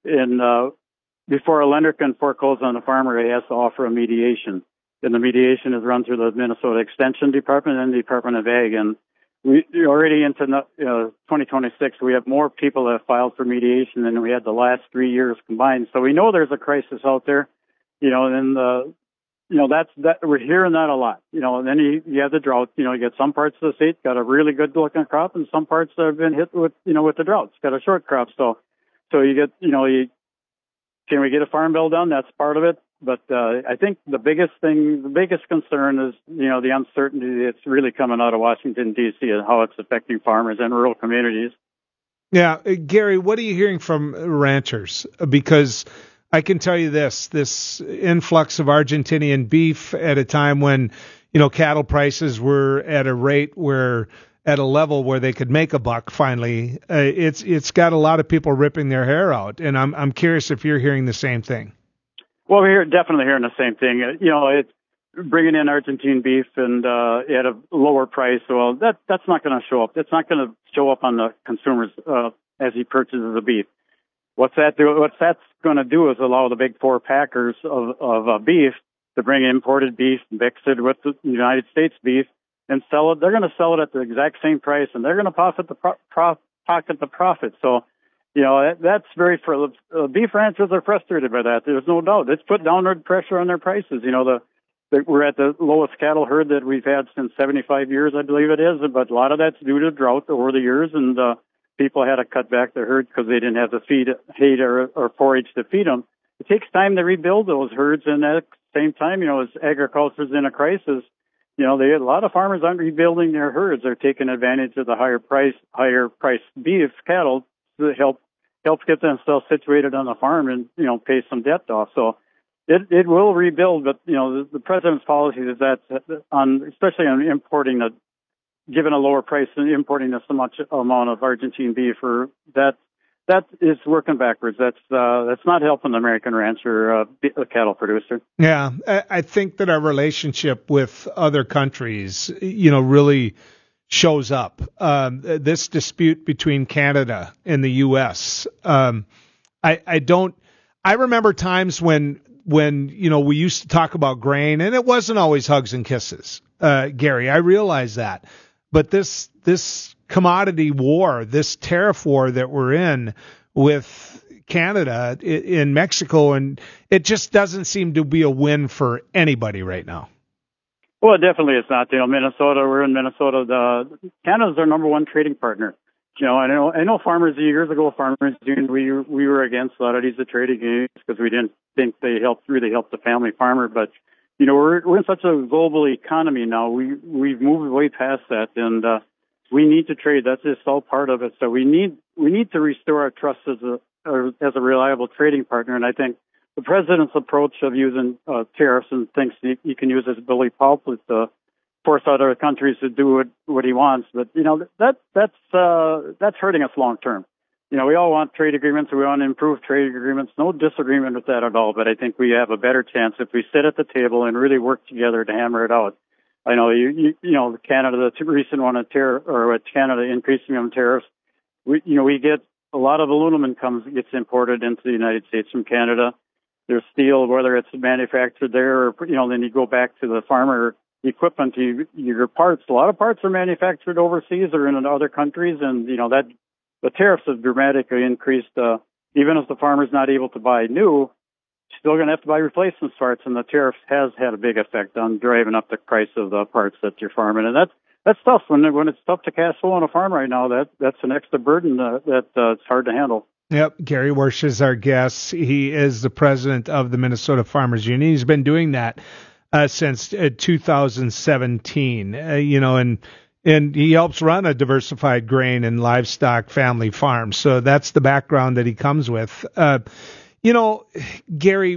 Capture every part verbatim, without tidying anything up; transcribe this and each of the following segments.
And uh, before a lender can foreclose on a farmer, he has to offer a mediation. And the mediation is run through the Minnesota Extension Department and the Department of Ag. And we already into uh, twenty twenty-six, we have more people that have filed for mediation than we had the last three years combined. So we know there's a crisis out there, you know, and uh, you know that's that we're hearing that a lot, you know. And then you, you have the drought. You know, you get some parts of the state got a really good looking crop, and some parts that have been hit with, you know, with the drought. It's got a short crop, so so you get, you know, you can we get a farm bill done? That's part of it. But uh, I think the biggest thing, the biggest concern is, you know, the uncertainty that's really coming out of Washington, D C and how it's affecting farmers and rural communities. Yeah. Uh, Gary, what are you hearing from ranchers? Because I can tell you this, this influx of Argentinian beef at a time when, you know, cattle prices were at a rate where at a level where they could make a buck finally, uh, it's it's got a lot of people ripping their hair out. And I'm I'm curious if you're hearing the same thing. Well, we're definitely hearing the same thing. You know, it's bringing in Argentine beef and uh, at a lower price. Well, that that's not going to show up. That's not going to show up on the consumers uh, as he purchases the beef. What's that do? What that's going to do is allow the big four packers of of uh, beef to bring imported beef, mix it with the United States beef, and sell it. They're going to sell it at the exact same price, and they're going to profit the pro- pro- pocket the profit. So. You know, that, that's very, fr- uh, beef ranchers are frustrated by that. There's no doubt. It's put downward pressure on their prices. You know, the, the we're at the lowest cattle herd that we've had since seventy-five years, I believe it is. But a lot of that's due to drought over the years, and uh, people had to cut back their herd because they didn't have the feed, hay or, or forage to feed them. It takes time to rebuild those herds, and at the same time, you know, as agriculture's in a crisis, you know, they, a lot of farmers aren't rebuilding their herds. They're taking advantage of the higher price, higher price beef cattle to help help get themselves situated on the farm and, you know, pay some debt off. So it it will rebuild, but, you know, the, the president's policy is that on, especially on importing the, given a lower price and importing so much amount of Argentine beef, or that that is working backwards. That's uh, that's not helping the American rancher, uh, cattle producer. Yeah, I think that our relationship with other countries, you know, really shows up. Um, this dispute between Canada and the U S. Um, I, I don't. I remember times when when you know we used to talk about grain, and it wasn't always hugs and kisses. Uh, Gary, I realize that, but this this commodity war, this tariff war that we're in with Canada in Mexico, and it just doesn't seem to be a win for anybody right now. Well, definitely it's not. You know, Minnesota, we're in Minnesota. The, Canada's our number one trading partner. You know, I know, I know farmers years ago, farmers unions, we we were against a lot of these trading unions because we didn't think they helped really help the family farmer. But you know, we're we're in such a global economy now. We we've moved way past that, and uh, we need to trade. That's just all part of it. So we need we need to restore our trust as a as a reliable trading partner. And I think the president's approach of using uh, tariffs and thinks he, he can use as bully pulpit to force other countries to do what, what he wants. But, you know, that that's uh, that's hurting us long term. You know, we all want trade agreements. We want to improve trade agreements. No disagreement with that at all. But I think we have a better chance if we sit at the table and really work together to hammer it out. I know, you you, you know, Canada, the recent one, a tariff, or with Canada increasing on tariffs, we, you know, we get a lot of aluminum comes gets imported into the United States from Canada. There's steel, whether it's manufactured there or, you know, then you go back to the farmer equipment, you, your parts. A lot of parts are manufactured overseas or in other countries, and, you know, that the tariffs have dramatically increased. Uh, even if the farmer's not able to buy new, still going to have to buy replacement parts, and the tariffs has had a big effect on driving up the price of the parts that you're farming. And that's, that's tough. When, when it's tough to cash flow on a farm right now, that, that's an extra burden uh, that uh, it's hard to handle. Yep, Gary Wersch is our guest. He is the president of the Minnesota Farmers Union. He's been doing that uh, since uh, two thousand seventeen. Uh, you know, and and he helps run a diversified grain and livestock family farm. So that's the background that he comes with. Uh, you know, Gary,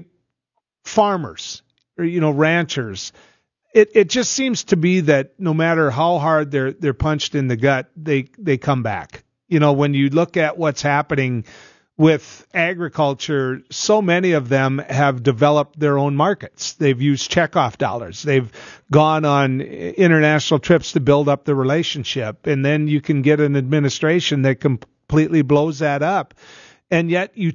farmers, or, you know, ranchers. It it just seems to be that no matter how hard they're they're punched in the gut, they they come back. You know, when you look at what's happening with agriculture, so many of them have developed their own markets. They've used checkoff dollars. They've gone on international trips to build up the relationship. And then you can get an administration that completely blows that up. And yet you